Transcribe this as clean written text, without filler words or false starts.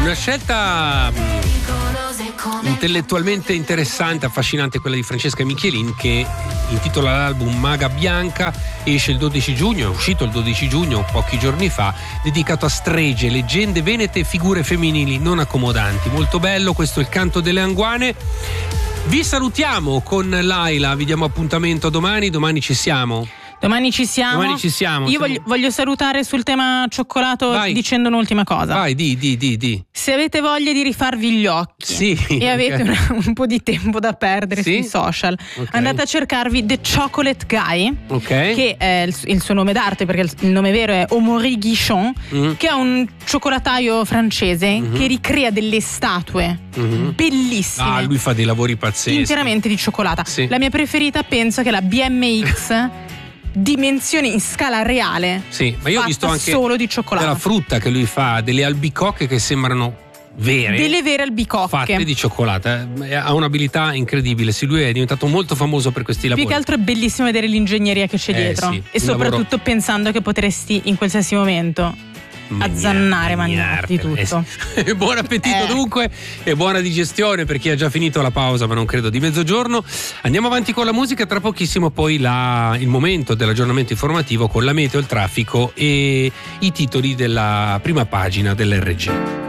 Una scelta intellettualmente interessante, affascinante, quella di Francesca Michelin, che intitola l'album Maga Bianca, esce il 12 giugno, è uscito il 12 giugno, pochi giorni fa, dedicato a streghe, leggende venete e figure femminili non accomodanti. Molto bello, questo è il canto delle Anguane. Vi salutiamo con Laila, vi diamo appuntamento domani ci siamo. Domani ci siamo. Io voglio salutare sul tema cioccolato. Vai. Dicendo un'ultima cosa. Vai, di. Se avete voglia di rifarvi gli occhi e avete un po' di tempo da perdere sui social, andate a cercarvi The Chocolate Guy, che è il suo nome d'arte, perché il nome vero è Amaury Guichon, che è un cioccolataio francese che ricrea delle statue bellissime. Lui fa dei lavori pazzeschi, interamente di cioccolata. La mia preferita penso che la BMX dimensioni in scala reale. Sì, ma io ho visto anche solo di cioccolato. Della frutta che lui fa, delle albicocche che sembrano vere. Delle vere albicocche fatte di cioccolata. Ha un'abilità incredibile. Sì, lui è diventato molto famoso per questi lavori. Più che altro è bellissimo vedere l'ingegneria che c'è dietro. Sì, e soprattutto pensando che potresti in qualsiasi momento azzannare, mangiarti tutto. Buon appetito dunque e buona digestione per chi ha già finito la pausa, ma non credo di mezzogiorno. Andiamo avanti con la musica, tra pochissimo poi il momento dell'aggiornamento informativo con la meteo, il traffico e i titoli della prima pagina dell'RG.